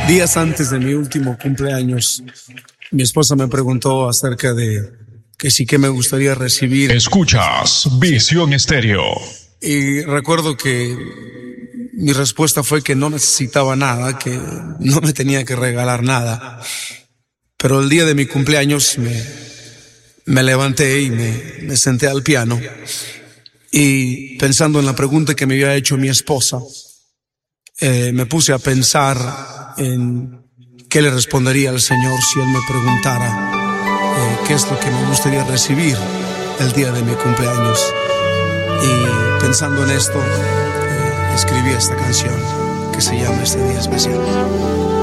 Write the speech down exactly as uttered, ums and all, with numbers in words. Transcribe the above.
Días antes de mi último cumpleaños, mi esposa me preguntó acerca de que sí que me gustaría recibir. Escuchas Visión Estéreo. Y recuerdo que mi respuesta fue que no necesitaba nada, que no me tenía que regalar nada. Pero el día de mi cumpleaños me, me levanté y me, me senté al piano. Y pensando en la pregunta que me había hecho mi esposa, eh, me puse a pensar en qué le respondería al Señor si Él me preguntara eh, qué es lo que me gustaría recibir el día de mi cumpleaños. Y pensando en esto, eh, escribí esta canción que se llama Este Día Especial.